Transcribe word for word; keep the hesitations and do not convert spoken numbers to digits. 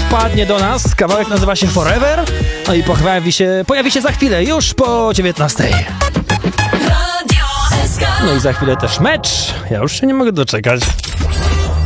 wpadnie do nas. Kawałek nazywa się Forever. No i pojawi się, pojawi się za chwilę, już po dziewiętnastej. No i za chwilę też mecz. Ja już się nie mogę doczekać.